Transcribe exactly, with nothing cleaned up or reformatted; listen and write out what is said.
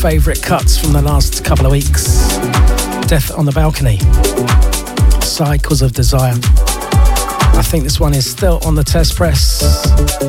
favourite cuts from the last couple of weeks. Death on the Balcony, Cycles of Desire. I think this one is still on the test press.